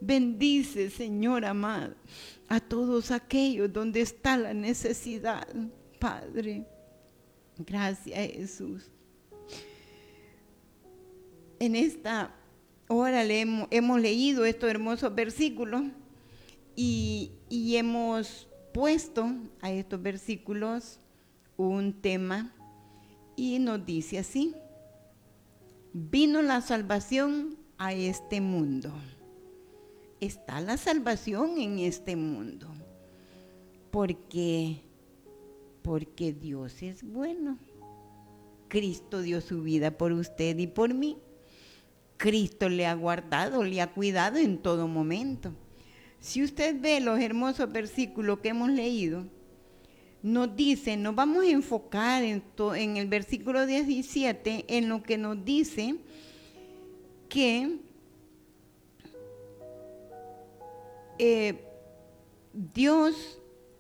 Bendice, Señor amado, a todos aquellos donde está la necesidad, Padre. Gracias, Jesús. En esta hora hemos leído estos hermosos versículos y hemos puesto a estos versículos un tema y nos dice así: vino la salvación a este mundo. Está la salvación en este mundo. Porque Dios es bueno. Cristo dio su vida por usted y por mí. Cristo le ha guardado, le ha cuidado en todo momento. Si usted ve los hermosos versículos que hemos leído, nos dice, nos vamos a enfocar en el versículo 17, en lo que nos dice que Dios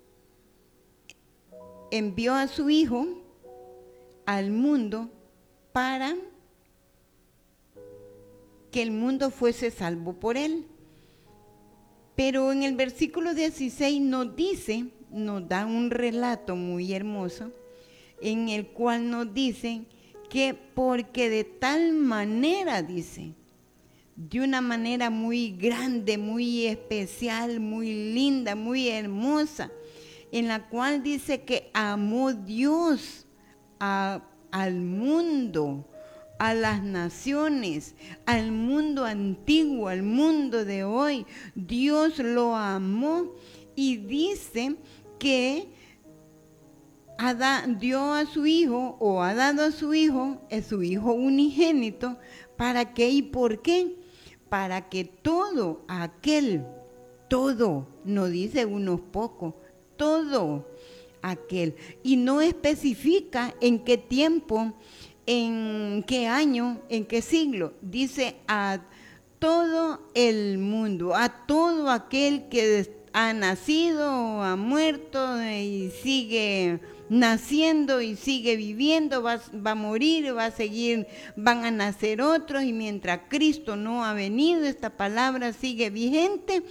envió a su Hijo al mundo para que el mundo fuese salvo por él. Pero en el versículo 16 nos da un relato muy hermoso, en el cual nos dice que porque de tal manera, dice, de una manera muy grande, muy especial, muy linda, muy hermosa, en la cual dice que amó Dios al mundo, a las naciones, al mundo antiguo, al mundo de hoy. Dios lo amó y dice que dio a su Hijo, o ha dado a su Hijo, es su Hijo unigénito. ¿Para qué y por qué? Para que todo, no dice unos pocos, todo aquel, y no especifica en qué tiempo, en qué año, en qué siglo, dice a todo el mundo, a todo aquel que ha nacido, ha muerto y sigue naciendo y sigue viviendo, va a morir, va a seguir, van a nacer otros, y mientras Cristo no ha venido, esta palabra sigue vigente,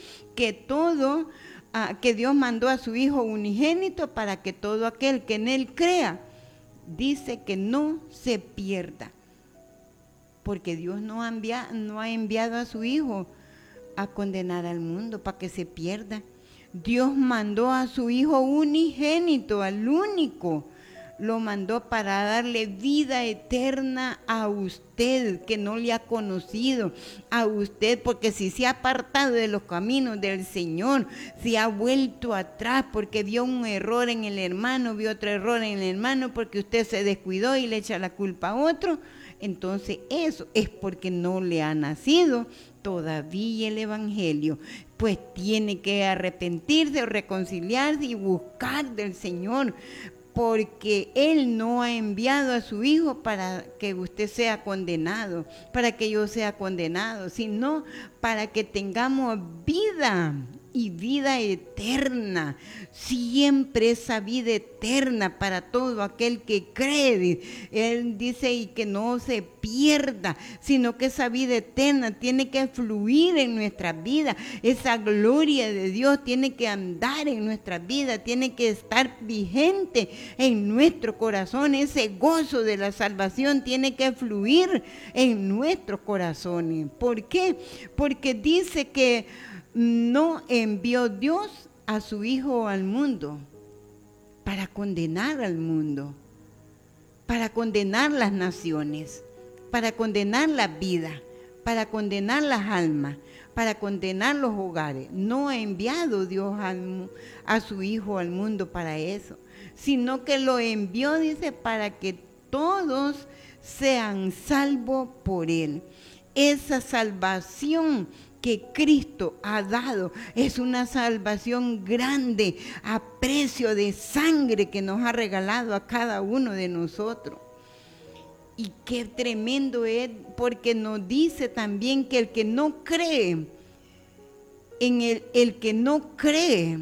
que Dios mandó a su Hijo unigénito para que todo aquel que en Él crea, dice que no se pierda, porque Dios no ha enviado a su Hijo a condenar al mundo para que se pierda. Dios mandó a su Hijo unigénito, al único, lo mandó para darle vida eterna a usted que no le ha conocido, a usted, porque si se ha apartado de los caminos del Señor, si ha vuelto atrás porque vio un error en el hermano, vio otro error en el hermano, porque usted se descuidó y le echa la culpa a otro, entonces eso es porque no le ha nacido todavía el Evangelio, pues tiene que arrepentirse o reconciliarse y buscar del Señor, porque Él no ha enviado a su Hijo para que usted sea condenado, para que yo sea condenado, sino para que tengamos vida y vida eterna, siempre esa vida eterna para todo aquel que cree. Él dice, y que no se pierda, sino que esa vida eterna tiene que fluir en nuestra vida, esa gloria de Dios tiene que andar en nuestra vida, tiene que estar vigente en nuestro corazón, ese gozo de la salvación tiene que fluir en nuestros corazones. ¿Por qué? Porque dice que no envió Dios a su Hijo al mundo para condenar al mundo, para condenar las naciones, para condenar la vida, para condenar las almas, para condenar los hogares. No ha enviado Dios a su Hijo al mundo para eso, sino que lo envió, dice, para que todos sean salvos por Él. Esa salvación que Cristo ha dado es una salvación grande, a precio de sangre que nos ha regalado a cada uno de nosotros. Y qué tremendo es, porque nos dice también que el que no cree, el que no cree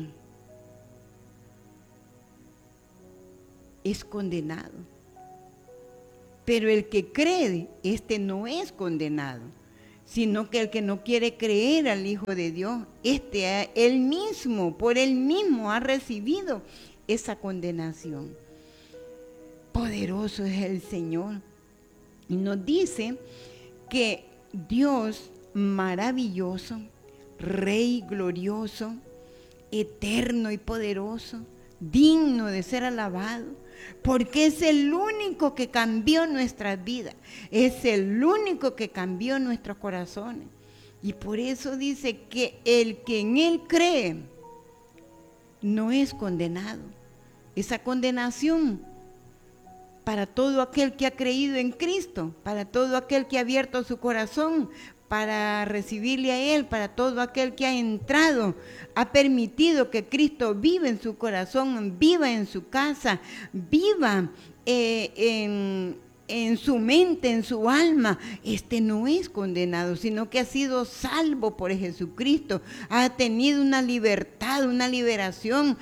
es condenado. Pero el que cree, este no es condenado, sino que el que no quiere creer al Hijo de Dios, él mismo, por él mismo ha recibido esa condenación. Poderoso es el Señor. Y nos dice que Dios maravilloso, Rey glorioso, eterno y poderoso, digno de ser alabado, porque es el único que cambió nuestras vidas, es el único que cambió nuestros corazones. Y por eso dice que el que en Él cree no es condenado. Esa condenación para todo aquel que ha creído en Cristo, para todo aquel que ha abierto su corazón para recibirle a Él, para todo aquel que ha entrado, ha permitido que Cristo viva en su corazón, viva en su casa, viva en su mente, en su alma. No es condenado, sino que ha sido salvo por Jesucristo, ha tenido una libertad, una liberación,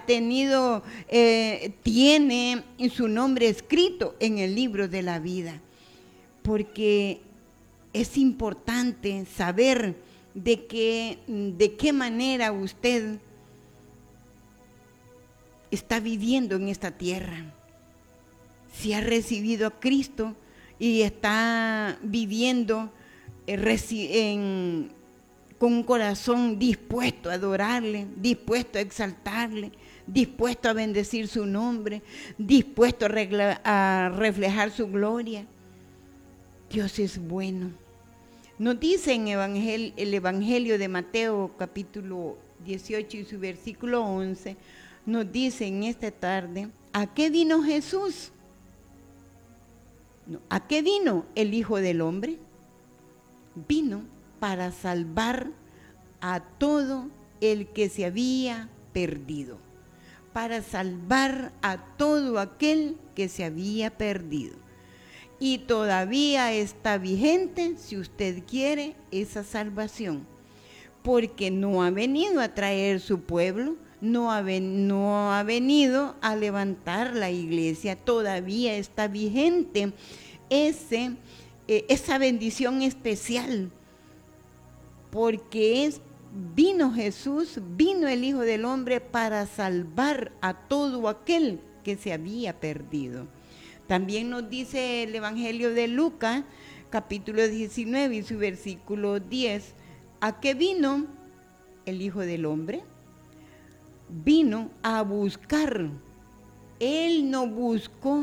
tiene su nombre escrito en el libro de la vida. Porque es importante saber de qué manera usted está viviendo en esta tierra. Si ha recibido a Cristo y está viviendo con un corazón dispuesto a adorarle, dispuesto a exaltarle, dispuesto a bendecir su nombre, dispuesto a reflejar su gloria. Dios es bueno. Nos dice en el Evangelio de Mateo capítulo 18 y su versículo 11, nos dice en esta tarde, ¿a qué vino Jesús? No, ¿a qué vino el Hijo del Hombre? Vino para salvar a todo el que se había perdido, para salvar a todo aquel que se había perdido. Y todavía está vigente, si usted quiere, esa salvación, porque no ha venido a traer su pueblo, no ha venido a levantar la iglesia, todavía está vigente esa bendición especial, porque vino Jesús, vino el Hijo del Hombre para salvar a todo aquel que se había perdido. También nos dice el Evangelio de Lucas, capítulo 19 y su versículo 10, ¿a qué vino el Hijo del Hombre? Vino a buscar. Él no buscó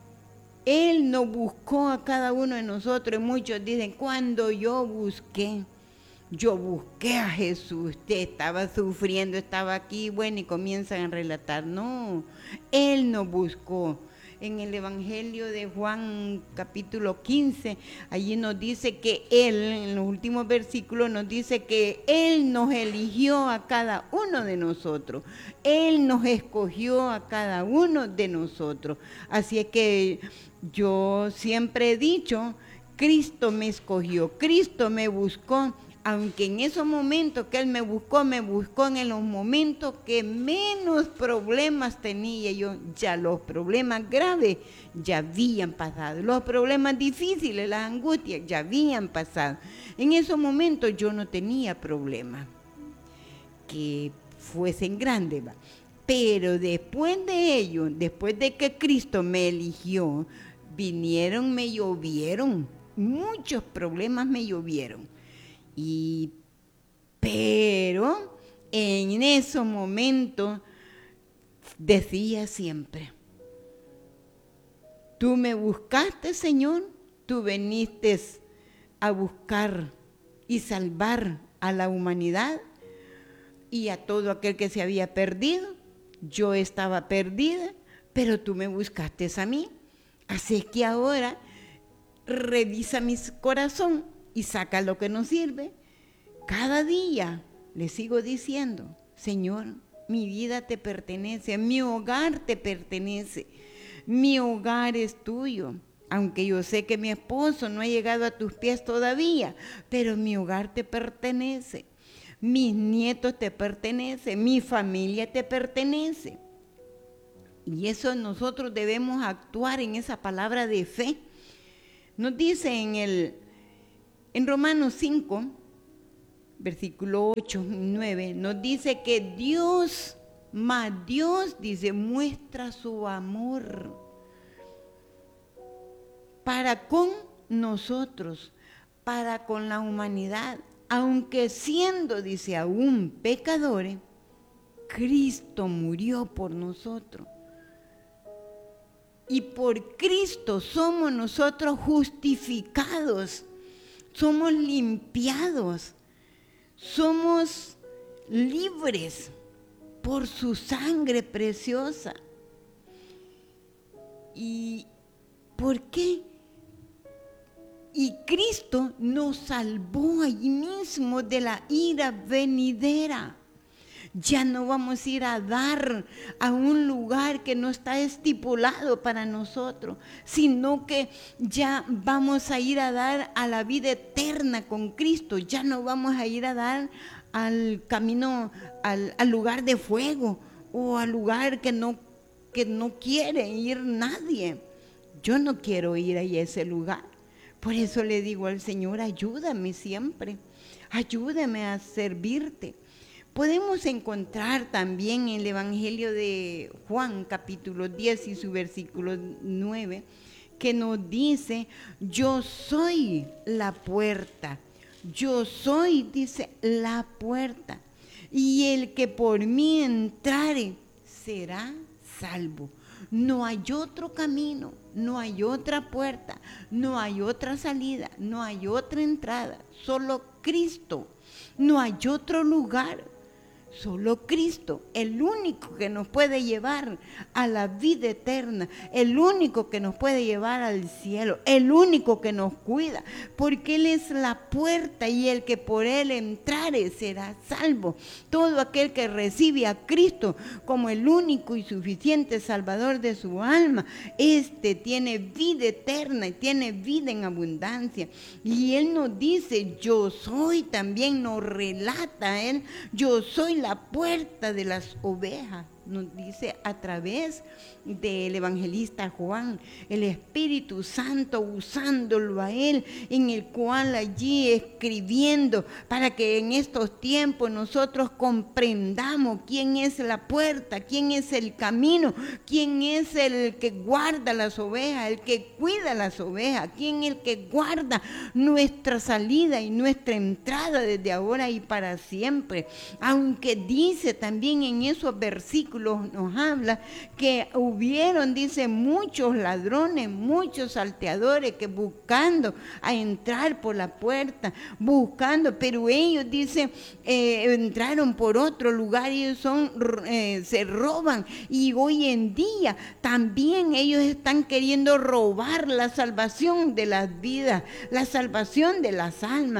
a cada uno de nosotros. Muchos dicen, cuando yo busqué a Jesús, usted estaba sufriendo, estaba aquí, bueno, y comienzan a relatar. No, Él no buscó. En el Evangelio de Juan capítulo 15, allí nos dice que Él, en los últimos versículos nos dice que Él nos eligió a cada uno de nosotros. Él nos escogió a cada uno de nosotros. Así es que yo siempre he dicho, Cristo me escogió, Cristo me buscó. Aunque en esos momentos que Él me buscó en los momentos que menos problemas tenía yo, ya los problemas graves ya habían pasado, los problemas difíciles, las angustias ya habían pasado. En esos momentos yo no tenía problemas que fuesen grandes, ¿va? Pero después de ello, después de que Cristo me eligió, me llovieron, muchos problemas me llovieron. Pero en esos momentos decía siempre, tú me buscaste, Señor, tú viniste a buscar y salvar a la humanidad y a todo aquel que se había perdido. Yo estaba perdida, pero tú me buscaste a mí. Así es que ahora revisa mi corazón y saca lo que nos sirve. Cada día le sigo diciendo, Señor, mi vida te pertenece, mi hogar te pertenece, mi hogar es tuyo. Aunque yo sé que mi esposo no ha llegado a tus pies todavía, pero mi hogar te pertenece, mis nietos te pertenecen, mi familia te pertenece. Y eso nosotros debemos actuar en esa palabra de fe. Nos dice en En Romanos 5, versículo 8 y 9, nos dice que Dios dice, muestra su amor para con nosotros, para con la humanidad, aunque siendo, dice, aún pecadores, Cristo murió por nosotros. Y por Cristo somos nosotros justificados, somos limpiados, somos libres por su sangre preciosa. ¿Y por qué? Y Cristo nos salvó allí mismo de la ira venidera. Ya no vamos a ir a dar a un lugar que no está estipulado para nosotros, sino que ya vamos a ir a dar a la vida eterna con Cristo. Ya no vamos a ir a dar al camino, al lugar de fuego o al lugar que no quiere ir nadie. Yo no quiero ir a ese lugar. Por eso le digo al Señor, ayúdame siempre, ayúdame a servirte. Podemos encontrar también en el Evangelio de Juan, capítulo 10 y su versículo 9, que nos dice, yo soy la puerta. Yo soy, dice, la puerta. Y el que por mí entrare será salvo. No hay otro camino, no hay otra puerta, no hay otra salida, no hay otra entrada. Solo Cristo. No hay otro lugar. Solo Cristo, el único que nos puede llevar a la vida eterna, el único que nos puede llevar al cielo, el único que nos cuida, porque Él es la puerta y el que por Él entrare será salvo. Todo aquel que recibe a Cristo como el único y suficiente Salvador de su alma, tiene vida eterna y tiene vida en abundancia. Y Él nos dice, yo soy, también nos relata Él, yo soy la puerta de las ovejas, nos dice a través del evangelista Juan, el Espíritu Santo usándolo a Él, en el cual allí escribiendo para que en estos tiempos nosotros comprendamos quién es la puerta, quién es el camino, quién es el que guarda las ovejas, el que cuida las ovejas, quién es el que guarda nuestra salida y nuestra entrada desde ahora y para siempre. Aunque dice también en esos versículos, nos habla que hubieron, dice, muchos ladrones, muchos salteadores que buscando a entrar por la puerta, buscando, pero ellos, dice, entraron por otro lugar y ellos se roban. Y hoy en día también ellos están queriendo robar la salvación de las vidas, la salvación de las almas.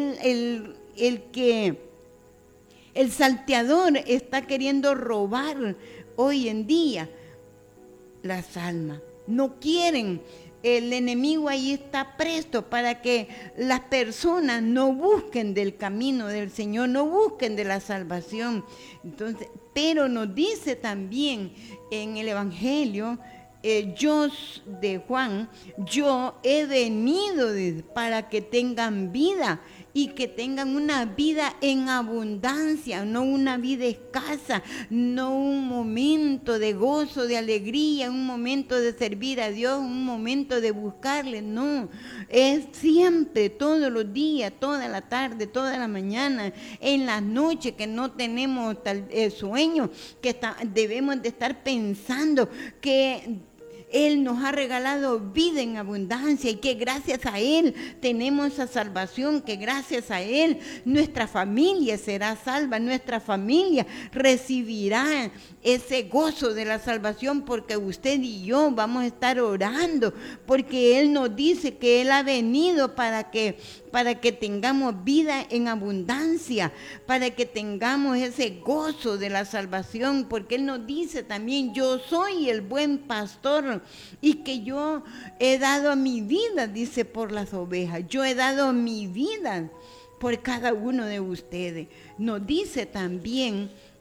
El salteador está queriendo robar hoy en día las almas. No quieren, el enemigo ahí está presto para que las personas no busquen del camino del Señor, no busquen de la salvación. Entonces, pero nos dice también en el Evangelio de Juan, yo he venido para que tengan vida y que tengan una vida en abundancia, no una vida escasa, no un momento de gozo, de alegría, un momento de servir a Dios, un momento de buscarle, no, es siempre, todos los días, toda la tarde, toda la mañana, en las noches que no tenemos sueño, que debemos de estar pensando que Él nos ha regalado vida en abundancia y que gracias a Él tenemos esa salvación, que gracias a Él nuestra familia será salva, nuestra familia recibirá ese gozo de la salvación, porque usted y yo vamos a estar orando, porque Él nos dice que Él ha venido para que tengamos vida en abundancia, para que tengamos ese gozo de la salvación, porque Él nos dice también, yo soy el buen pastor y que yo he dado mi vida, dice, por las ovejas. Yo he dado mi vida por cada uno de ustedes. Nos dice también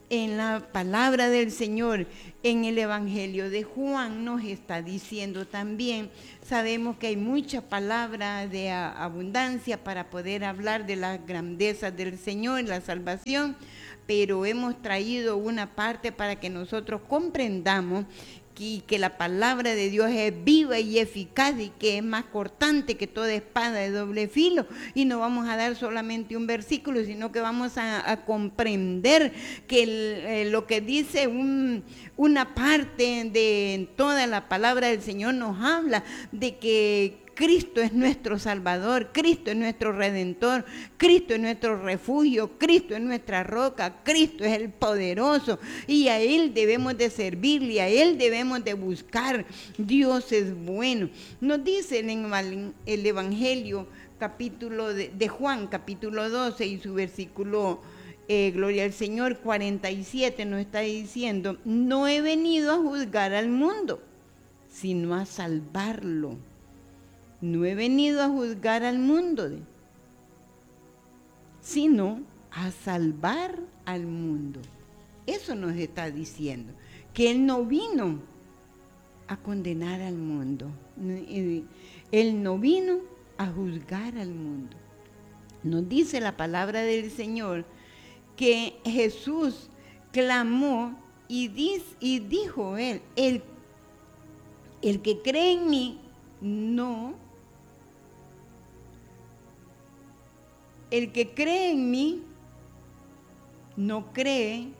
en la palabra del Señor, en el Evangelio de Juan, nos está diciendo también. Sabemos que hay mucha palabra de abundancia para poder hablar de las grandezas del Señor, la salvación, pero hemos traído una parte para que nosotros comprendamos que la palabra de Dios es viva y eficaz y que es más cortante que toda espada de doble filo, y no vamos a dar solamente un versículo, sino que vamos a comprender que lo que dice una parte de toda la palabra del Señor nos habla de que Cristo es nuestro Salvador, Cristo es nuestro Redentor, Cristo es nuestro refugio, Cristo es nuestra roca, Cristo es el poderoso, y a Él debemos de servirle, a Él debemos de buscar. Dios es bueno. Nos dice en el Evangelio capítulo de Juan, capítulo 12 y su versículo, gloria al Señor, 47, nos está diciendo: no he venido a juzgar al mundo, sino a salvarlo. No he venido a juzgar al mundo, sino a salvar al mundo. Eso nos está diciendo, que Él no vino a condenar al mundo. Él no vino a juzgar al mundo. Nos dice la palabra del Señor que Jesús clamó y dijo Él, el que cree en mí, el que cree en mí no cree.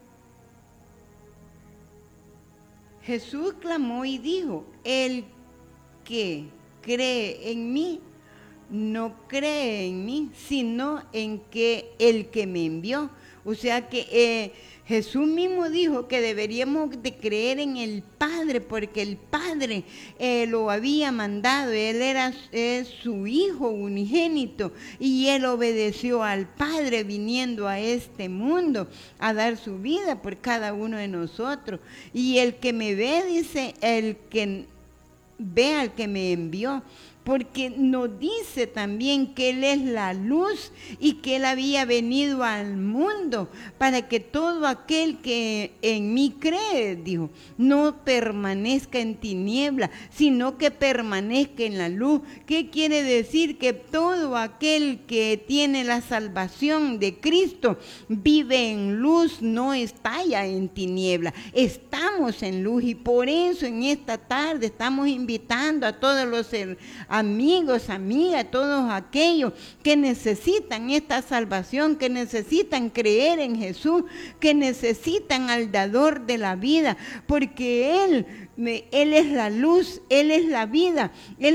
Jesús clamó y dijo, el que cree en mí no cree en mí, sino en que el que me envió. O sea que Jesús mismo dijo que deberíamos de creer en el Padre, porque el Padre lo había mandado. Él era su Hijo unigénito, y Él obedeció al Padre viniendo a este mundo a dar su vida por cada uno de nosotros. Y el que me ve, dice, el que ve al que me envió. Porque nos dice también que Él es la luz y que Él había venido al mundo para que todo aquel que en mí cree, dijo, no permanezca en tiniebla, sino que permanezca en la luz. ¿Qué quiere decir? Que todo aquel que tiene la salvación de Cristo vive en luz, no está ya en tiniebla. Estamos en luz, y por eso en esta tarde estamos invitando a todos los amigos, amigas, todos aquellos que necesitan esta salvación, que necesitan creer en Jesús, que necesitan al dador de la vida, porque Él es la luz, Él es la vida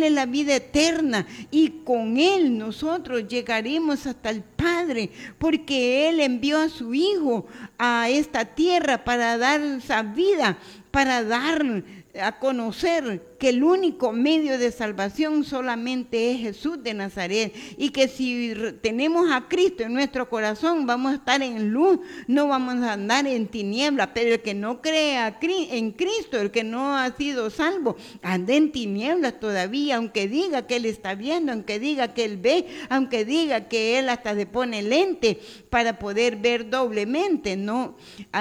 eterna, y con Él nosotros llegaremos hasta el Padre, porque Él envió a su Hijo a esta tierra para dar esa vida, para dar a conocer que el único medio de salvación solamente es Jesús de Nazaret, y que si tenemos a Cristo en nuestro corazón vamos a estar en luz, no vamos a andar en tiniebla. Pero el que no cree en Cristo, el que no ha sido salvo, anda en tinieblas todavía, aunque diga que Él está viendo, aunque diga que Él ve, aunque diga que Él hasta se pone lente para poder ver doblemente, no,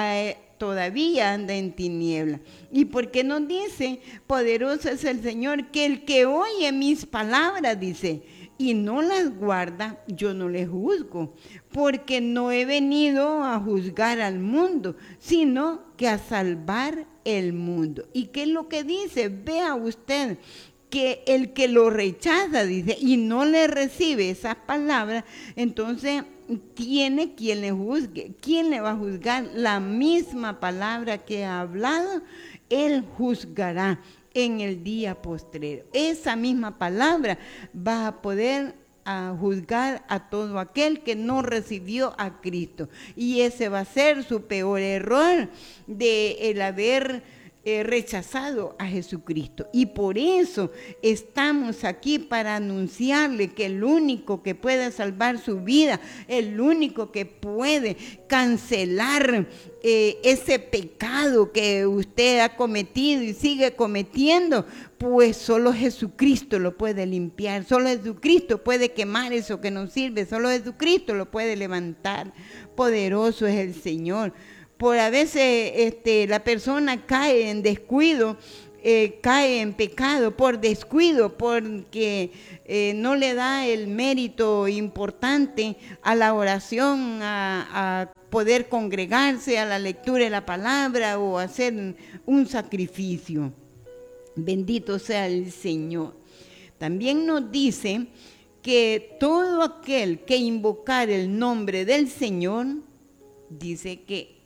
todavía anda en tiniebla. ¿Y por qué nos dice? Poderoso es el Señor, que el que oye mis palabras, dice, y no las guarda, yo no le juzgo, porque no he venido a juzgar al mundo, sino que a salvar el mundo. ¿Y qué es lo que dice? Vea usted, que el que lo rechaza, dice, y no le recibe esas palabras, entonces tiene quien le juzgue. ¿Quién le va a juzgar? La misma palabra que ha hablado, Él juzgará en el día postrero. Esa misma palabra va a poder juzgar a todo aquel que no recibió a Cristo. Y ese va a ser su peor error, de el haber rechazado a Jesucristo. Y por eso estamos aquí, para anunciarle que el único que puede salvar su vida, el único que puede cancelar ese pecado que usted ha cometido y sigue cometiendo, pues solo Jesucristo lo puede limpiar, solo Jesucristo puede quemar eso que no sirve, solo Jesucristo lo puede levantar. Poderoso es el Señor. por a veces la persona cae en descuido, cae en pecado por descuido, porque no le da el mérito importante a la oración, a poder congregarse, a la lectura de la palabra o hacer un sacrificio. Bendito sea el Señor. También nos dice que todo aquel que invocar el nombre del Señor, dice que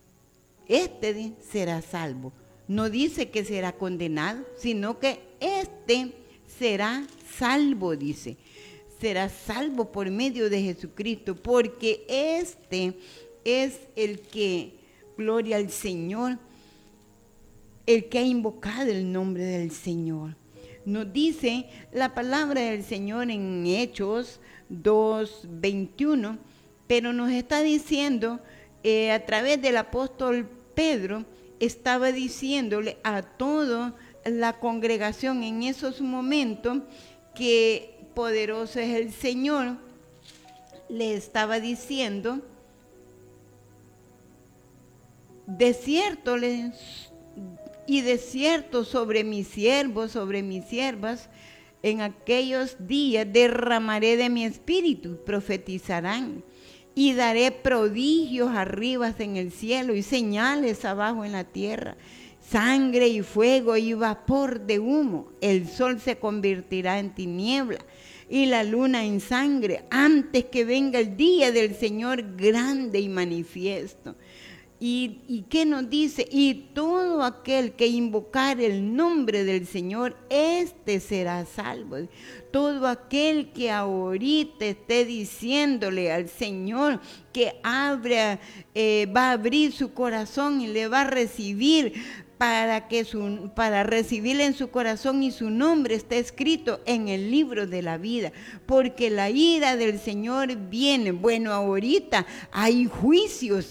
será salvo. No dice que será condenado, sino que será salvo, dice. Será salvo por medio de Jesucristo, porque es el que, gloria al Señor, el que ha invocado el nombre del Señor. Nos dice la palabra del Señor en Hechos 2:21, pero nos está diciendo a través del apóstol Pedro, estaba diciéndole a toda la congregación en esos momentos que poderoso es el Señor. Le estaba diciendo, de cierto sobre mis siervos, sobre mis siervas, en aquellos días derramaré de mi espíritu, profetizarán, y daré prodigios arriba en el cielo y señales abajo en la tierra, sangre y fuego y vapor de humo. El sol se convertirá en tiniebla y la luna en sangre, antes que venga el día del Señor grande y manifiesto. ¿Y qué nos dice? Y todo aquel que invocar el nombre del Señor, será salvo. Todo aquel que ahorita esté diciéndole al Señor que va a abrir su corazón y le va a recibir, para recibirle en su corazón, y su nombre está escrito en el libro de la vida, porque la ira del Señor viene. Bueno, ahorita hay juicios,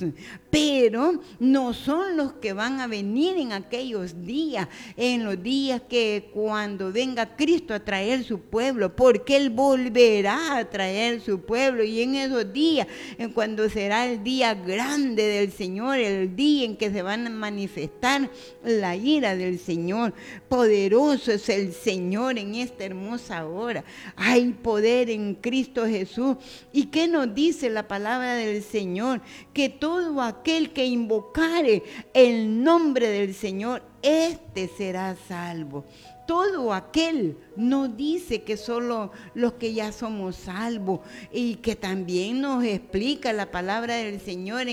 pero no son los que van a venir en aquellos días, en los días que cuando venga Cristo a traer su pueblo, porque Él volverá a traer su pueblo, y en esos días, cuando será el día grande del Señor, el día en que se van a manifestar la ira del Señor. Poderoso es el Señor en esta hermosa hora. Hay poder en Cristo Jesús. ¿Y qué nos dice la palabra del Señor? Que todo aquel que invocare el nombre del Señor, será salvo. Todo aquel, no dice que solo los que ya somos salvos, y que también nos explica la palabra del Señor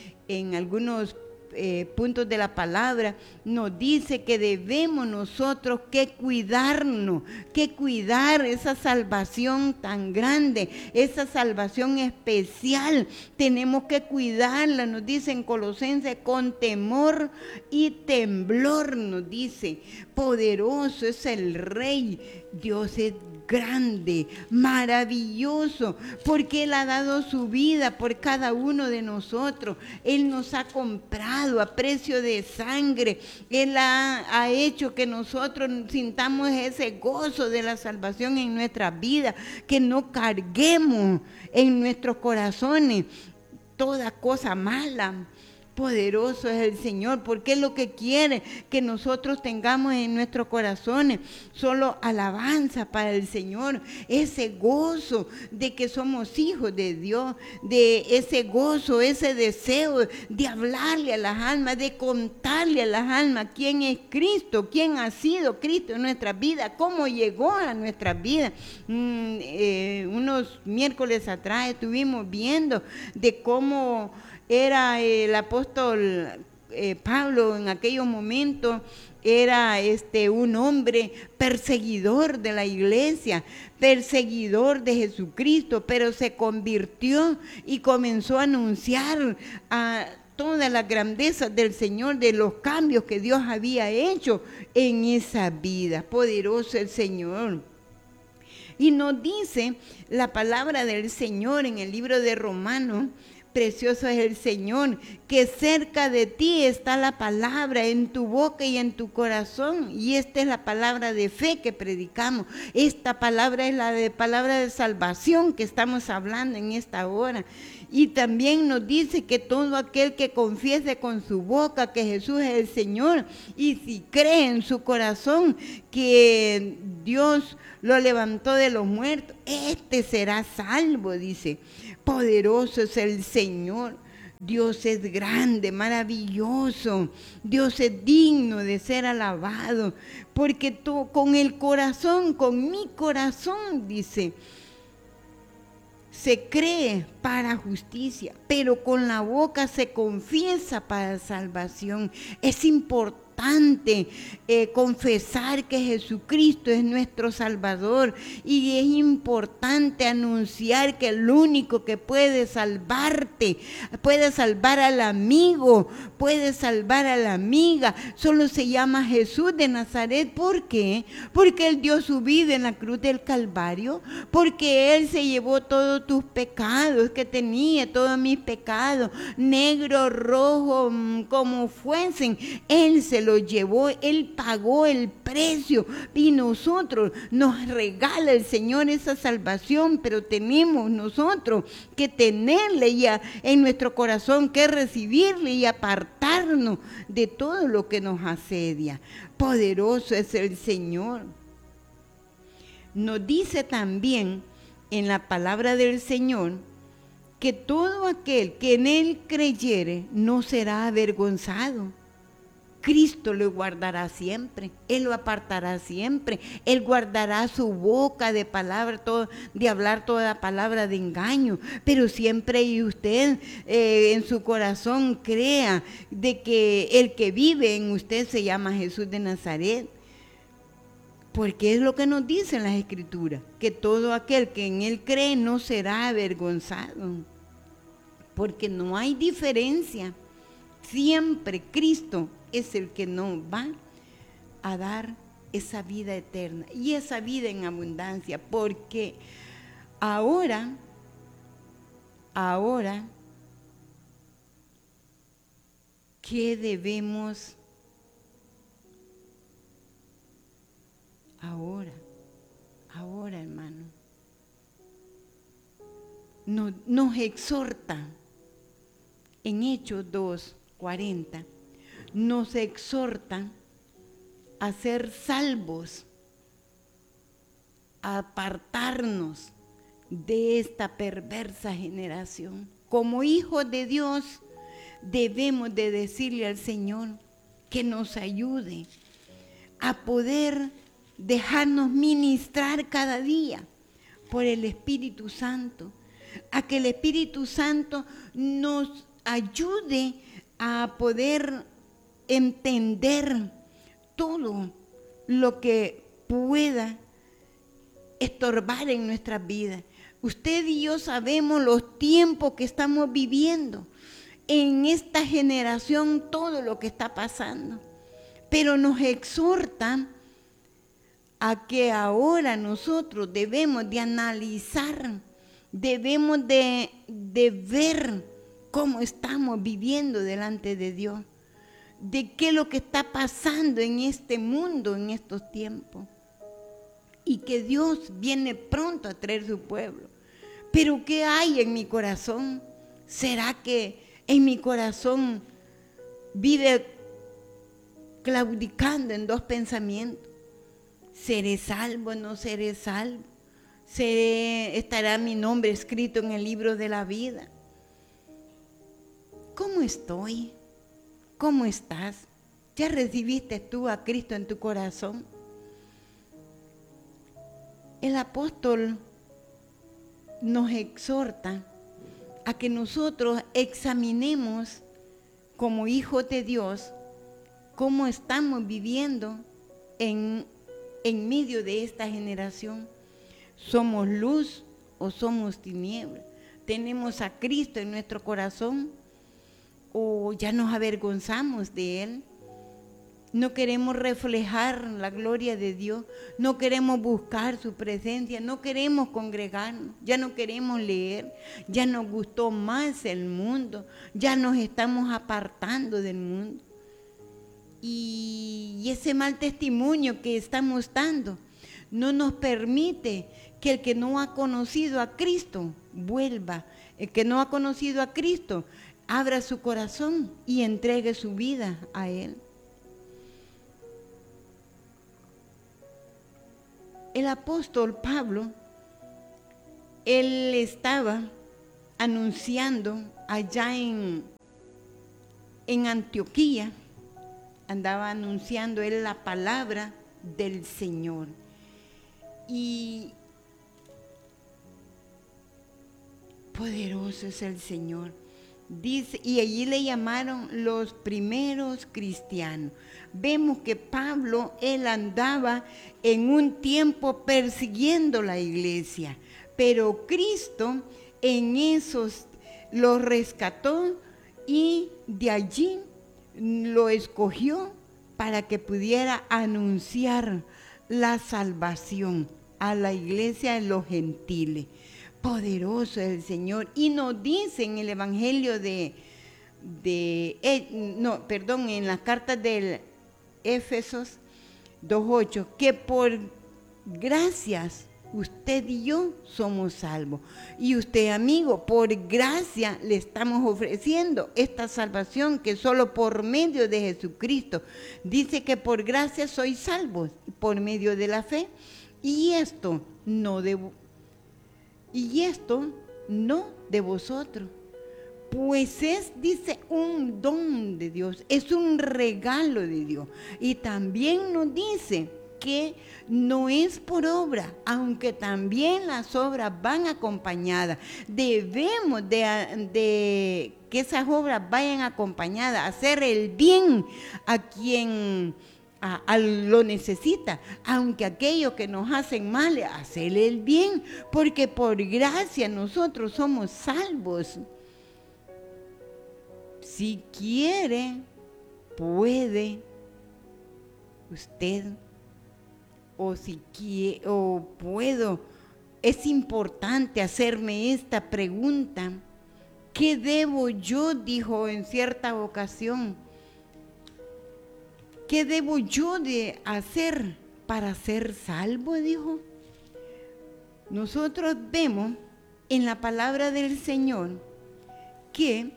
en algunos puntos de la palabra. Nos dice que debemos nosotros que cuidarnos, que cuidar esa salvación tan grande, esa salvación especial. Tenemos que cuidarla, nos dice en Colosenses, con temor y temblor. Nos dice, poderoso es el Rey, Dios es grande, maravilloso, porque Él ha dado su vida por cada uno de nosotros. Él nos ha comprado a precio de sangre. Él ha hecho que nosotros sintamos ese gozo de la salvación en nuestras vidas, que no carguemos en nuestros corazones toda cosa mala. Poderoso es el Señor, porque es lo que quiere que nosotros tengamos en nuestros corazones. Solo alabanza para el Señor, ese gozo de que somos hijos de Dios, de ese gozo, ese deseo de hablarle a las almas, de contarle a las almas quién es Cristo, quién ha sido Cristo en nuestras vidas, cómo llegó a nuestras vidas. Unos miércoles atrás estuvimos viendo de cómo era el apóstol Pablo en aquellos momentos. Era un hombre perseguidor de la iglesia, perseguidor de Jesucristo, pero se convirtió y comenzó a anunciar a todas las grandezas del Señor, de los cambios que Dios había hecho en esa vida. Poderoso el Señor. Y nos dice la palabra del Señor en el libro de Romanos, precioso es el Señor, que cerca de ti está la palabra, en tu boca y en tu corazón. Y esta es la palabra de fe que predicamos. Esta palabra es la palabra de salvación que estamos hablando en esta hora. Y también nos dice que todo aquel que confiese con su boca que Jesús es el Señor y si cree en su corazón que Dios lo levantó de los muertos, este será salvo, dice. Poderoso es el Señor. Dios es grande, maravilloso. Dios es digno de ser alabado. Porque tú, con el corazón, con mi corazón, dice, se cree para justicia, pero con la boca se confiesa para salvación. Es importante confesar que Jesucristo es nuestro Salvador y es importante anunciar que el único que puede salvarte, puede salvar al amigo, puede salvar a la amiga, solo se llama Jesús de Nazaret. ¿Por qué? Porque Él dio su vida en la cruz del Calvario, porque Él se llevó todos tus pecados que tenía, todos mis pecados, negro, rojo, como fuesen, Él se lo llevó, Él pagó el precio y nosotros nos regala el Señor esa salvación, pero tenemos nosotros que tenerle ya en nuestro corazón, que recibirle y apartarnos de todo lo que nos asedia. Poderoso es el Señor. Nos dice también en la palabra del Señor que todo aquel que en Él creyere no será avergonzado. Cristo lo guardará siempre, Él lo apartará siempre, Él guardará su boca de palabra, de hablar toda palabra de engaño, pero siempre y usted en su corazón crea de que el que vive en usted se llama Jesús de Nazaret, porque es lo que nos dicen las Escrituras, que todo aquel que en Él cree no será avergonzado, porque no hay diferencia, siempre Cristo es el que nos va a dar esa vida eterna y esa vida en abundancia, porque ahora, ¿qué debemos? Ahora, hermano, nos exhorta en Hechos 2:40, nos exhorta a ser salvos, a apartarnos de esta perversa generación. Como hijos de Dios debemos de decirle al Señor que nos ayude a poder dejarnos ministrar cada día por el Espíritu Santo, a que el Espíritu Santo nos ayude a poder entender todo lo que pueda estorbar en nuestras vidas. Usted y yo sabemos los tiempos que estamos viviendo en esta generación, todo lo que está pasando, pero nos exhorta a que ahora nosotros debemos de analizar, debemos de ver cómo estamos viviendo delante de Dios, de qué es lo que está pasando en este mundo en estos tiempos, y que Dios viene pronto a traer su pueblo. Pero ¿qué hay en mi corazón? ¿Será que en mi corazón vive claudicando en dos pensamientos? ¿Seré salvo o no seré salvo? ¿Estará mi nombre escrito en el libro de la vida? ¿Cómo estoy? ¿Cómo estás? ¿Ya recibiste tú a Cristo en tu corazón? El apóstol nos exhorta a que nosotros examinemos como hijos de Dios cómo estamos viviendo en medio de esta generación. ¿Somos luz o somos tinieblas? ¿Tenemos a Cristo en nuestro corazón o ya nos avergonzamos de Él? No queremos reflejar la gloria de Dios, no queremos buscar su presencia, no queremos congregarnos, ya no queremos leer, ya nos gustó más el mundo, ya nos estamos apartando del mundo. Y ese mal testimonio que estamos dando no nos permite que el que no ha conocido a Cristo vuelva el que no ha conocido a Cristo, abra su corazón y entregue su vida a Él. El apóstol Pablo, él estaba anunciando allá en Antioquía, andaba anunciando él la palabra del Señor. Y poderoso es el Señor. Dice, y allí le llamaron los primeros cristianos. Vemos que Pablo, él andaba en un tiempo persiguiendo la iglesia, pero Cristo en esos lo rescató y de allí lo escogió para que pudiera anunciar la salvación a la iglesia de los gentiles. Poderoso es el Señor. Y nos dice en el Evangelio en las cartas del Éfesos 2:8, que por gracias usted y yo somos salvos. Y usted, amigo, por gracia le estamos ofreciendo esta salvación que solo por medio de Jesucristo. Dice que por gracia sois salvos, por medio de la fe. Y esto no de vosotros, pues es, dice, un don de Dios, es un regalo de Dios. Y también nos dice que no es por obra, aunque también las obras van acompañadas. Debemos de que esas obras vayan acompañadas, hacer el bien a quien lo necesita, aunque aquellos que nos hacen mal, hacerle el bien, porque por gracia nosotros somos salvos. Si quiere, puede usted, o si quiere, o puedo, es importante hacerme esta pregunta: ¿qué debo yo? Dijo en cierta ocasión, ¿qué debo yo de hacer para ser salvo? Dijo. Nosotros vemos en la palabra del Señor que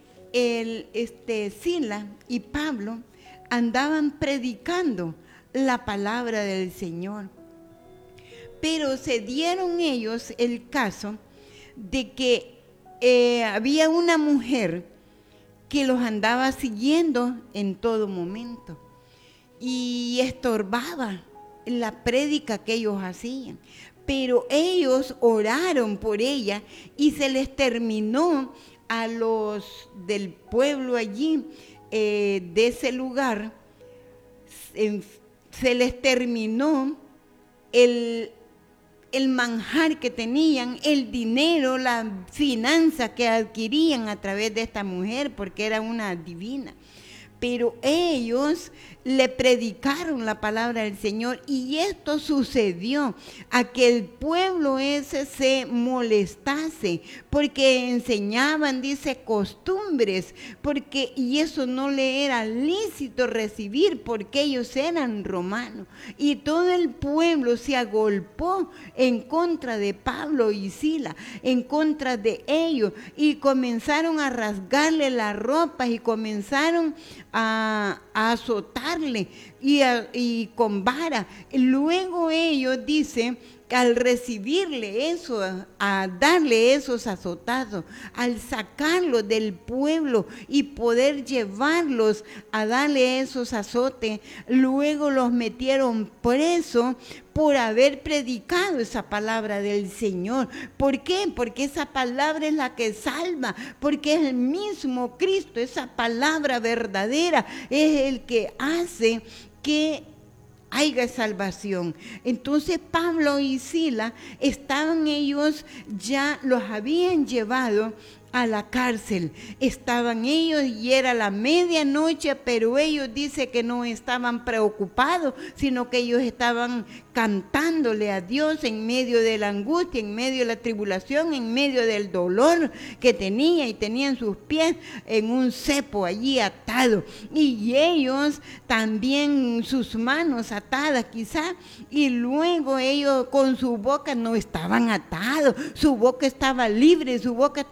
Sila y Pablo andaban predicando la palabra del Señor, pero se dieron ellos el caso de que había una mujer que los andaba siguiendo en todo momento y estorbaba la prédica que ellos hacían. Pero ellos oraron por ella y se les terminó a los del pueblo allí, de ese lugar, se les terminó el manjar que tenían, el dinero, la finanza que adquirían a través de esta mujer, porque era una divina. Pero ellos le predicaron la palabra del Señor y esto sucedió a que el pueblo ese se molestase porque enseñaban, dice, costumbres, y eso no le era lícito recibir porque ellos eran romanos. Y todo el pueblo se agolpó en contra de Pablo y Sila, en contra de ellos, y comenzaron a rasgarle las ropas y comenzaron a azotarle y con vara. Luego ellos dicen que al recibirle eso, a darle esos azotazos, al sacarlos del pueblo y poder llevarlos a darle esos azotes, luego los metieron presos por haber predicado esa palabra del Señor. ¿Por qué? Porque esa palabra es la que salva, porque es el mismo Cristo, esa palabra verdadera es el que hace que haya salvación. Entonces Pablo y Sila ellos ya los habían llevado a la cárcel. Estaban ellos y era la medianoche, pero ellos dicen que no estaban preocupados, sino que ellos estaban cantándole a Dios en medio de la angustia, en medio de la tribulación, en medio del dolor que tenía, y tenían sus pies en un cepo allí atado, y ellos también sus manos atadas quizá, y luego ellos con su boca no estaban atados, su boca estaba libre, su boca estaba diciendo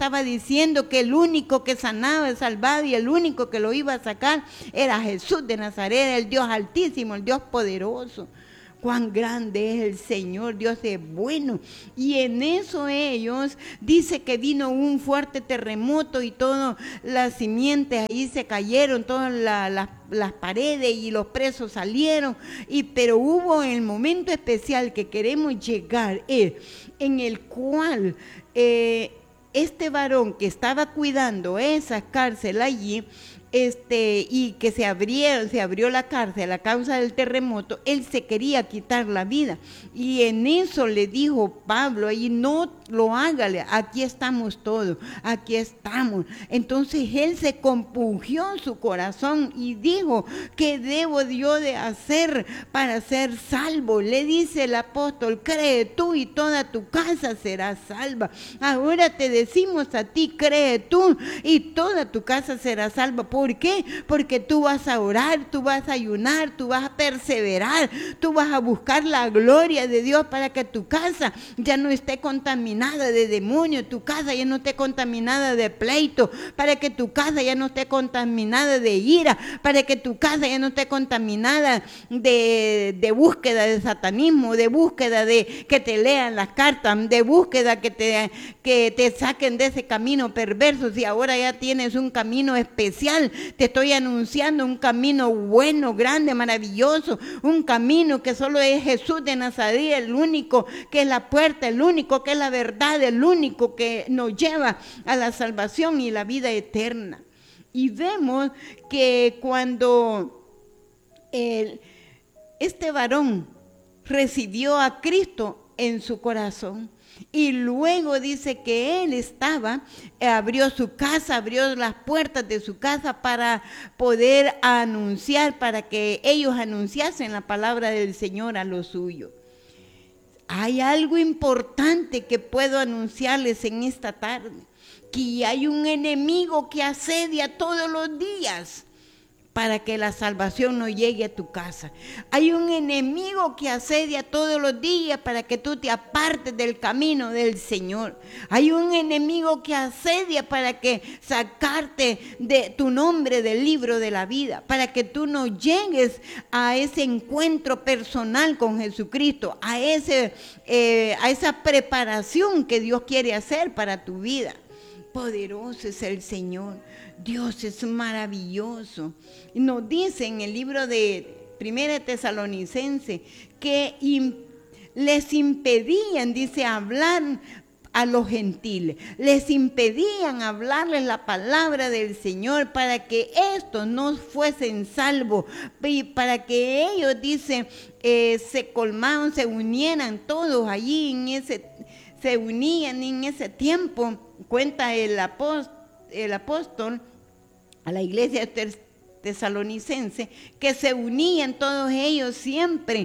diciendo que el único que sanaba, salvaba y el único que lo iba a sacar era Jesús de Nazaret, el Dios altísimo, el Dios poderoso. Cuán grande es el Señor, Dios es bueno. Y en eso ellos, dice que vino un fuerte terremoto y todas las simientes ahí se cayeron, todas las paredes y los presos salieron. Pero hubo el momento especial que queremos llegar, en el cual este varón que estaba cuidando esa cárcel allí, y que se abrió la cárcel a causa del terremoto, él se quería quitar la vida. Y en eso le dijo Pablo, ahí no lo hágale, aquí estamos todos, aquí estamos. Entonces él se compungió su corazón y dijo, ¿qué debo yo de hacer para ser salvo? Le dice el apóstol, cree tú y toda tu casa será salva. Ahora te decimos a ti, cree tú y toda tu casa será salva. ¿Por qué? Porque tú vas a orar, tú vas a ayunar, tú vas a perseverar, tú vas a buscar la gloria de Dios para que tu casa ya no esté contaminada de demonios, tu casa ya no esté contaminada de pleito, para que tu casa ya no esté contaminada de ira, para que tu casa ya no esté contaminada de búsqueda de satanismo, de búsqueda de que te lean las cartas, de búsqueda que te saquen de ese camino perverso. Si ahora ya tienes un camino especial, te estoy anunciando un camino bueno, grande, maravilloso, un camino que solo es Jesús de Nazaret, el único que es la puerta, el único que es la verdad, el único que nos lleva a la salvación y la vida eterna. Y vemos que cuando este varón recibió a Cristo en su corazón, y luego dice que él abrió su casa, abrió las puertas de su casa para poder anunciar, para que ellos anunciasen la palabra del Señor a los suyos. Hay algo importante que puedo anunciarles en esta tarde, que hay un enemigo que asedia todos los días para que la salvación no llegue a tu casa. Hay un enemigo que asedia todos los días para que tú te apartes del camino del Señor. Hay un enemigo que asedia para que sacarte de tu nombre del libro de la vida, para que tú no llegues a ese encuentro personal con Jesucristo, a esa preparación que Dios quiere hacer para tu vida. Poderoso es el Señor. Dios es maravilloso. Nos dice en el libro de 1 Tesalonicenses que les impedían, dice, hablar a los gentiles. Les impedían hablarles la palabra del Señor para que estos no fuesen salvos, y para que ellos, dice, se colmaban, se unieran todos allí se unían en ese tiempo. Cuenta el apóstol a la iglesia tesalonicense que se unían todos ellos siempre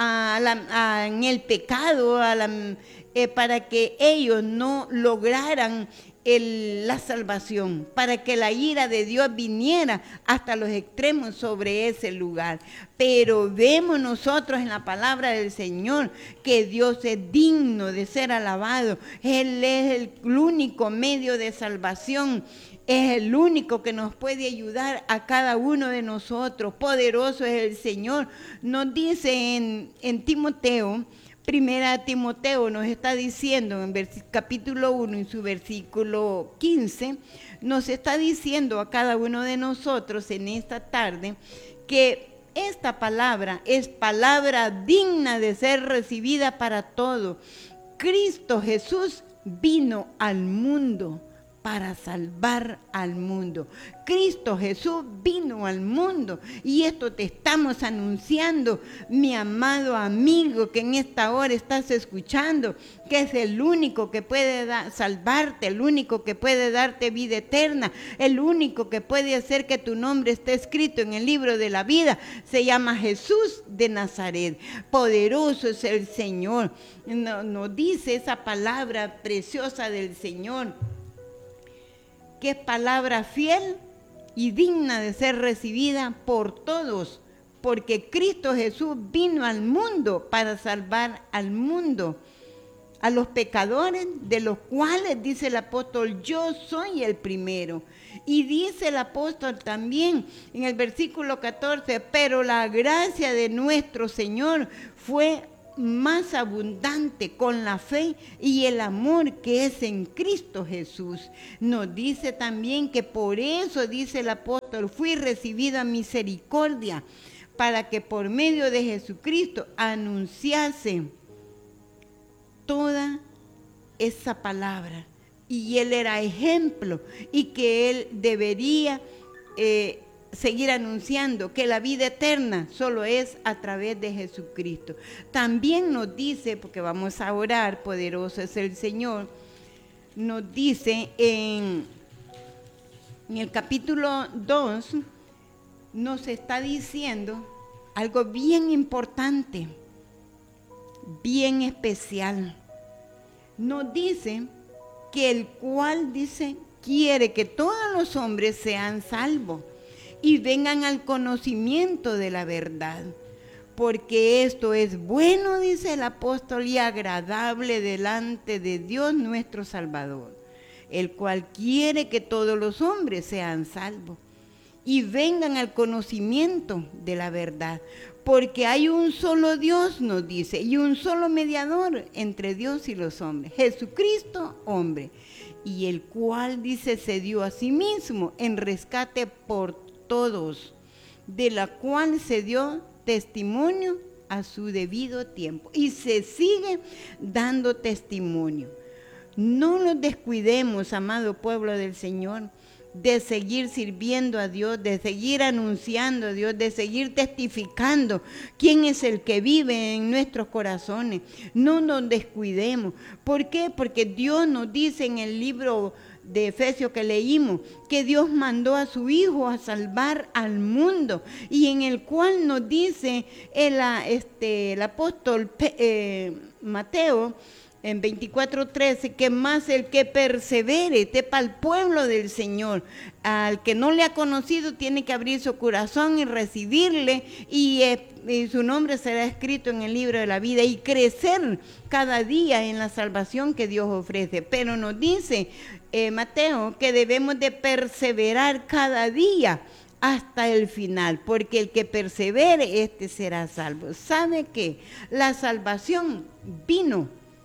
en el pecado, para que ellos no lograran la salvación, para que la ira de Dios viniera hasta los extremos sobre ese lugar. Pero vemos nosotros en la palabra del Señor que Dios es digno de ser alabado. Él es el único medio de salvación. Es el único que nos puede ayudar a cada uno de nosotros. Poderoso es el Señor. Nos dice en Timoteo, Primera Timoteo nos está diciendo en capítulo 1, en su versículo 15, nos está diciendo a cada uno de nosotros en esta tarde que esta palabra es palabra digna de ser recibida para todos. Cristo Jesús vino al mundo para salvar al mundo. Cristo Jesús vino al mundo y esto te estamos anunciando, mi amado amigo que en esta hora estás escuchando, que es el único que puede salvarte, el único que puede darte vida eterna, el único que puede hacer que tu nombre esté escrito en el libro de la vida. Se llama Jesús de Nazaret. Poderoso es el Señor. Nos dice esa palabra preciosa del Señor, que es palabra fiel y digna de ser recibida por todos, porque Cristo Jesús vino al mundo para salvar al mundo. a los pecadores, de los cuales dice el apóstol, yo soy el primero. Y dice el apóstol también en el versículo 14, pero la gracia de nuestro Señor fue más abundante con la fe y el amor que es en Cristo Jesús. Nos dice también que por eso, dice el apóstol, fui recibida misericordia, para que por medio de Jesucristo anunciase toda esa palabra. Y él era ejemplo y que él debería seguir anunciando que la vida eterna solo es a través de Jesucristo. También nos dice, porque vamos a orar, poderoso es el Señor, nos dice en el capítulo 2, nos está diciendo algo bien importante, bien especial. Nos dice que el cual, dice, quiere que todos los hombres sean salvos y vengan al conocimiento de la verdad, porque esto es bueno, dice el apóstol, y agradable delante de Dios nuestro Salvador, el cual quiere que todos los hombres sean salvos y vengan al conocimiento de la verdad, porque hay un solo Dios, nos dice, y un solo mediador entre Dios y los hombres, Jesucristo, hombre, y el cual, dice, se dio a sí mismo en rescate por todos, de la cual se dio testimonio a su debido tiempo, y se sigue dando testimonio. No nos descuidemos, amado pueblo del Señor, de seguir sirviendo a Dios, de seguir anunciando a Dios, de seguir testificando quién es el que vive en nuestros corazones. No nos descuidemos. ¿Por qué? Porque Dios nos dice en el libro de Efesios que leímos, que Dios mandó a su Hijo a salvar al mundo, y en el cual nos dice el apóstol Mateo, en 24:13, que más el que persevere, para el pueblo del Señor, al que no le ha conocido tiene que abrir su corazón y recibirle, y su nombre será escrito en el libro de la vida, y crecer cada día en la salvación que Dios ofrece. Pero nos dice Mateo que debemos de perseverar cada día hasta el final, porque el que persevere, este será salvo. ¿Sabe qué? La salvación vino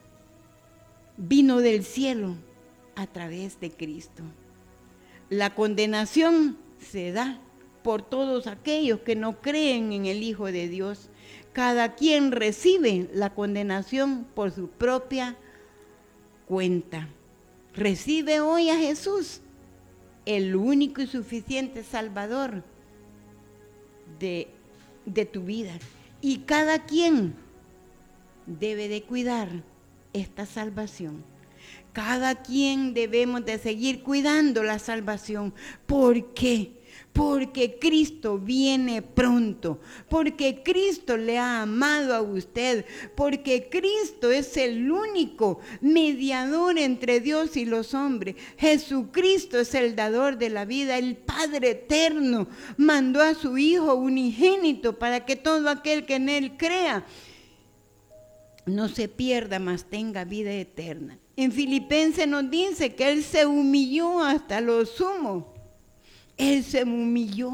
del cielo a través de Cristo. La condenación se da por todos aquellos que no creen en el Hijo de Dios. Cada quien recibe la condenación por su propia cuenta. Recibe hoy a Jesús, el único y suficiente Salvador de tu vida. Y cada quien debe de cuidar esta salvación. Cada quien debemos de seguir cuidando la salvación. ¿Por qué? Porque Cristo viene pronto, porque Cristo le ha amado a usted, porque Cristo es el único mediador entre Dios y los hombres. Jesucristo es el dador de la vida, el Padre eterno mandó a su Hijo unigénito para que todo aquel que en Él crea no se pierda, mas tenga vida eterna. En Filipenses nos dice que Él se humilló hasta lo sumo. Él se humilló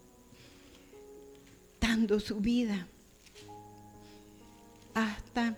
dando su vida hasta,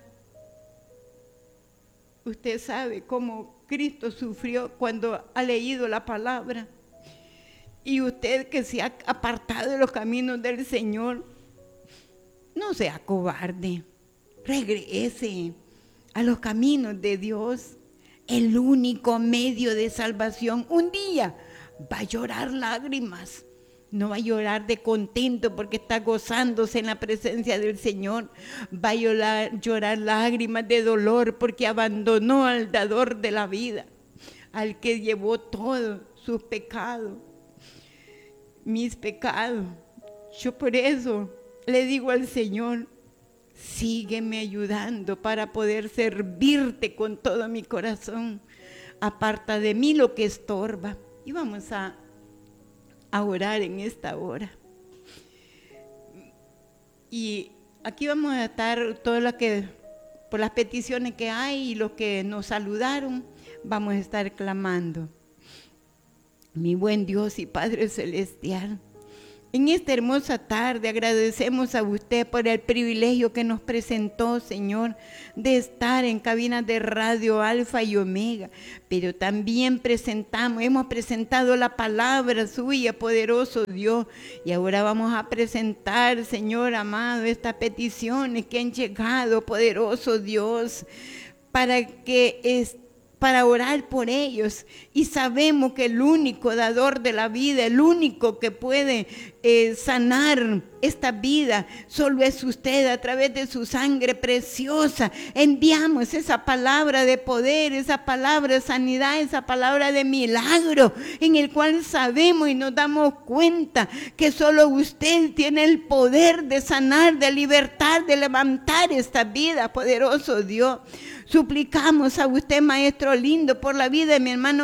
usted sabe cómo Cristo sufrió cuando ha leído la palabra. Y usted que se ha apartado de los caminos del Señor, no sea cobarde. Regrese a los caminos de Dios, el único medio de salvación. Un día va a llorar lágrimas, no va a llorar de contento porque está gozándose en la presencia del Señor. Va a llorar lágrimas de dolor porque abandonó al dador de la vida, al que llevó todos sus pecados, mis pecados. Yo por eso le digo al Señor, sígueme ayudando para poder servirte con todo mi corazón. Aparta de mí lo que estorba. Y vamos a orar en esta hora. Y aquí vamos a estar todo lo que por las peticiones que hay y los que nos saludaron, vamos a estar clamando. Mi buen Dios y Padre Celestial, en esta hermosa tarde agradecemos a usted por el privilegio que nos presentó, Señor, de estar en cabinas de radio Alfa y Omega, pero también hemos presentado la palabra suya, poderoso Dios, y ahora vamos a presentar, Señor amado, estas peticiones que han llegado, poderoso Dios, para orar por ellos, y sabemos que el único dador de la vida, el único que puede sanar esta vida, solo es usted. A través de su sangre preciosa enviamos esa palabra de poder, esa palabra de sanidad, esa palabra de milagro, en el cual sabemos y nos damos cuenta que solo usted tiene el poder de sanar, de libertar, de levantar esta vida, poderoso Dios. Suplicamos a usted, Maestro lindo, por la vida de mi hermano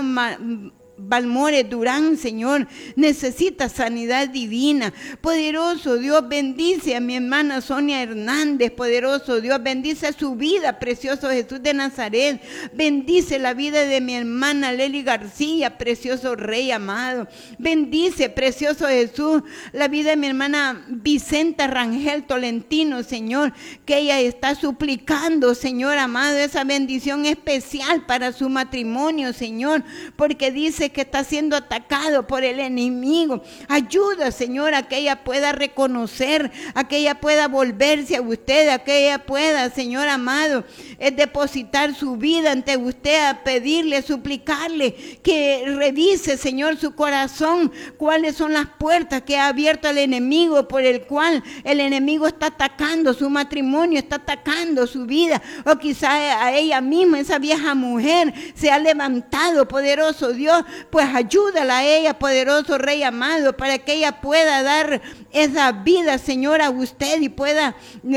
Balmores Durán, Señor, necesita sanidad divina. Poderoso Dios, bendice a mi hermana Sonia Hernández, poderoso Dios, bendice su vida, precioso Jesús de Nazaret, bendice la vida de mi hermana Lely García, precioso Rey amado, bendice, precioso Jesús, la vida de mi hermana Vicenta Rangel Tolentino, Señor, que ella está suplicando, Señor amado, esa bendición especial para su matrimonio, Señor, porque dice que está siendo atacado por el enemigo. Ayuda, Señor, a que ella pueda reconocer, a que ella pueda volverse a usted, a que ella pueda, Señor amado, depositar su vida ante usted, a pedirle, a suplicarle que revise, Señor, su corazón, cuáles son las puertas que ha abierto el enemigo, por el cual el enemigo está atacando su matrimonio, está atacando su vida, o quizá a ella misma, esa vieja mujer, se ha levantado, poderoso Dios, pues ayúdala a ella, poderoso Rey amado, para que ella pueda dar esa vida, Señor, a usted, y pueda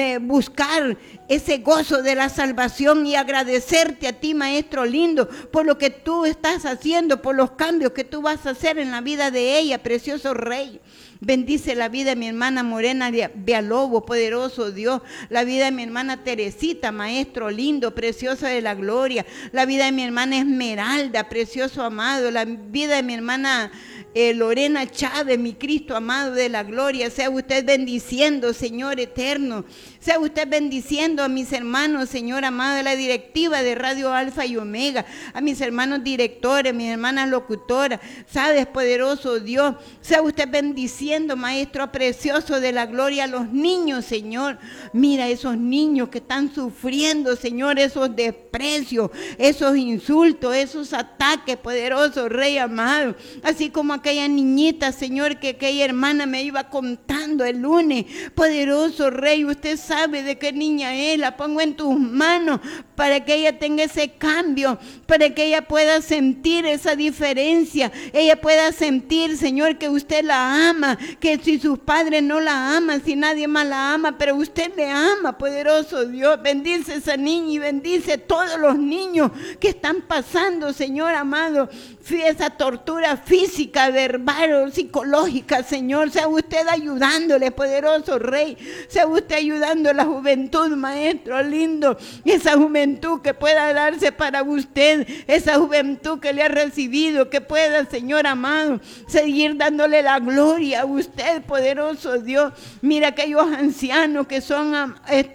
buscar ese gozo de la salvación, y agradecerte a ti, Maestro lindo, por lo que tú estás haciendo, por los cambios que tú vas a hacer en la vida de ella, precioso Rey. Bendice la vida de mi hermana Morena Villalobos, poderoso Dios, la vida de mi hermana Teresita, Maestro lindo, preciosa de la gloria, la vida de mi hermana Esmeralda, precioso amado, la vida de mi hermana Lorena Chávez, mi Cristo amado de la gloria. Sea usted bendiciendo, Señor eterno, sea usted bendiciendo a mis hermanos, Señor amado, de la directiva de Radio Alfa y Omega, a mis hermanos directores, mis hermanas locutoras, sabes, poderoso Dios, sea usted bendiciendo, Maestro precioso de la gloria, a los niños, Señor. Mira esos niños que están sufriendo, Señor, esos desprecios, esos insultos, esos ataques, poderoso Rey amado, así como aquella niñita, Señor, que aquella hermana me iba contando el lunes, poderoso Rey, usted sabe de qué niña es, la pongo en tus manos para que ella tenga ese cambio, para que ella pueda sentir esa diferencia, ella pueda sentir, Señor, que usted la ama, que si sus padres no la aman, si nadie más la ama, pero usted le ama, poderoso Dios. Bendice a esa niña y bendice a todos los niños que están pasando, Señor amado, esa tortura física, verbal o psicológica, Señor. Sea usted ayudándole, poderoso Rey, sea usted ayudando a la juventud, Maestro lindo, esa juventud que pueda darse para usted, esa juventud que le ha recibido, que pueda, Señor amado, seguir dándole la gloria a usted, poderoso Dios. Mira aquellos ancianos que son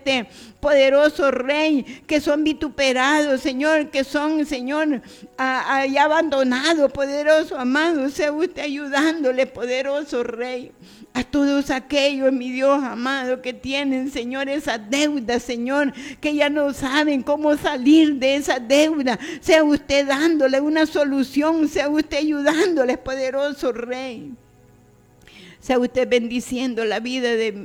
poderoso Rey, que son vituperados, Señor, que son, Señor, ya abandonados, poderoso amado, sea usted ayudándole, poderoso Rey, a todos aquellos, mi Dios amado, que tienen, Señor, esa deuda, Señor, que ya no saben cómo salir de esa deuda, sea usted dándole una solución, sea usted ayudándoles, poderoso Rey. Sea usted bendiciendo la vida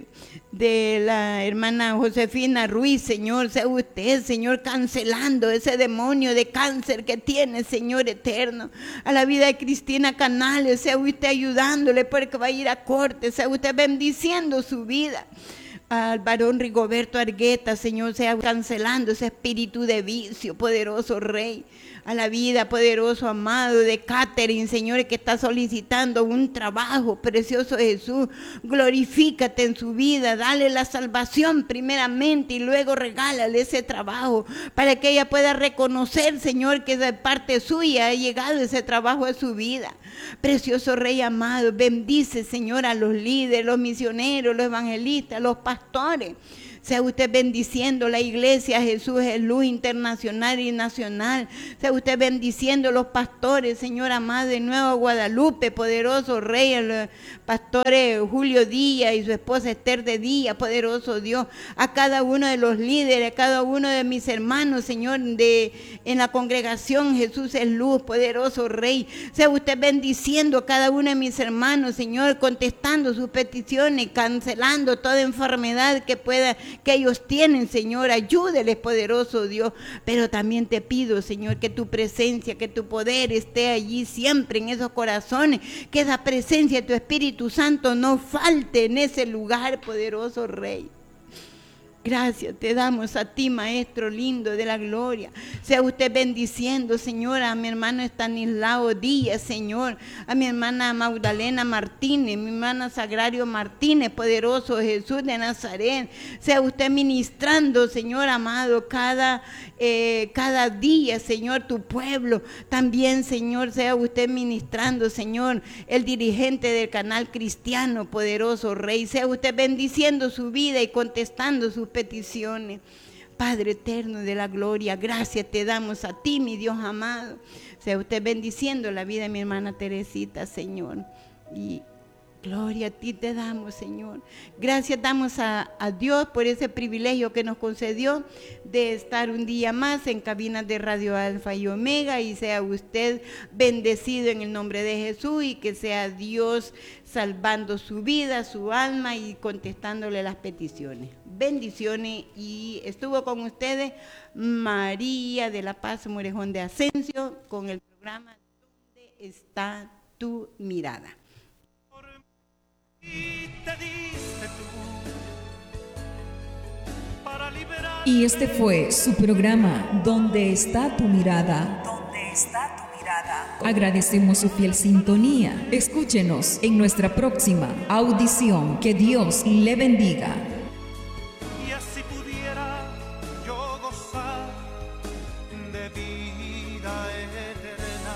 de la hermana Josefina Ruiz, Señor. Sea usted, Señor, cancelando ese demonio de cáncer que tiene, Señor eterno. A la vida de Cristina Canales, sea usted ayudándole porque va a ir a corte. Sea usted bendiciendo su vida. Al varón Rigoberto Argueta, Señor, sea cancelando ese espíritu de vicio, poderoso Rey. a la vida, poderoso amado, de Catherine, Señor, que está solicitando un trabajo. Precioso Jesús, glorifícate en su vida, dale la salvación primeramente y luego regálale ese trabajo para que ella pueda reconocer, Señor, que de parte suya ha llegado ese trabajo a su vida. Precioso Rey amado, bendice, Señor, a los líderes, los misioneros, los evangelistas, los pastores. Sea usted bendiciendo la iglesia Jesús es Luz internacional y nacional. Sea usted bendiciendo los pastores, Señor amado, de Nueva Guadalupe, poderoso Rey, el pastor Julio Díaz y su esposa Esther de Díaz, poderoso Dios. A cada uno de los líderes, a cada uno de mis hermanos, Señor, en la congregación Jesús es Luz, poderoso Rey. Sea usted bendiciendo a cada uno de mis hermanos, Señor, contestando sus peticiones, cancelando toda enfermedad que ellos tienen, Señor. Ayúdeles, poderoso Dios. Pero también te pido, Señor, que tu presencia, que tu poder esté allí siempre en esos corazones, que esa presencia de tu Espíritu Santo no falte en ese lugar, poderoso Rey. Gracias te damos a ti, Maestro lindo de la gloria. Sea usted bendiciendo, Señor, a mi hermano Estanislao Díaz, Señor, a mi hermana Magdalena Martínez, mi hermana Sagrario Martínez, poderoso Jesús de Nazaret. Sea usted ministrando, Señor amado, cada día, Señor, tu pueblo. También, Señor, sea usted ministrando, Señor, el dirigente del canal cristiano, poderoso Rey. Sea usted bendiciendo su vida y contestando sus peticiones. Padre eterno de la gloria, gracias te damos a ti, mi Dios amado. Sea usted bendiciendo la vida de mi hermana Teresita, Señor. Y gloria a ti te damos, Señor. Gracias damos a Dios por ese privilegio que nos concedió de estar un día más en cabinas de Radio Alfa y Omega. Y sea usted bendecido en el nombre de Jesús y que sea Dios salvando su vida, su alma y contestándole las peticiones. Bendiciones. Y estuvo con ustedes María de la Paz Morejón de Asensio con el programa ¿Dónde está tu mirada? Y este fue su programa ¿Dónde está tu mirada? ¿Dónde está tu mirada? Agradecemos su fiel sintonía. Escúchenos en nuestra próxima audición. Que Dios le bendiga. Y así pudiera yo gozar de vida eterna.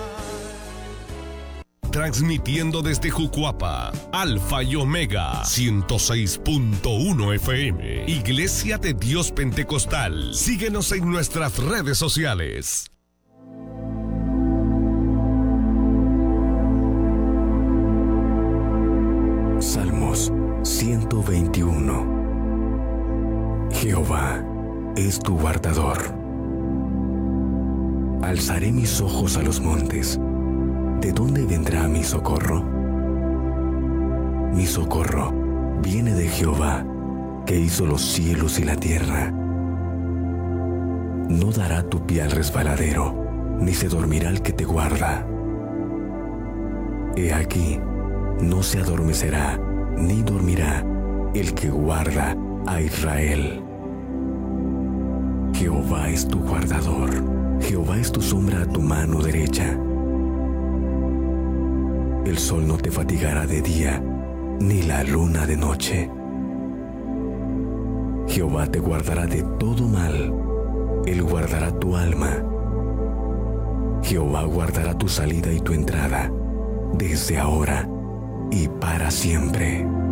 Transmitiendo desde Jucuapa, Alfa y Omega 106.1 FM, Iglesia de Dios Pentecostal. Síguenos en nuestras redes sociales. Salmos 121. Jehová es tu guardador. Alzaré mis ojos a los montes. ¿De dónde vendrá mi socorro? Mi socorro viene de Jehová, que hizo los cielos y la tierra. No dará tu pie al resbaladero, ni se dormirá el que te guarda. He aquí, no se adormecerá, ni dormirá el que guarda a Israel. Jehová es tu guardador, Jehová es tu sombra a tu mano derecha. El sol no te fatigará de día, ni la luna de noche. Jehová te guardará de todo mal, Él guardará tu alma. Jehová guardará tu salida y tu entrada, desde ahora y para siempre.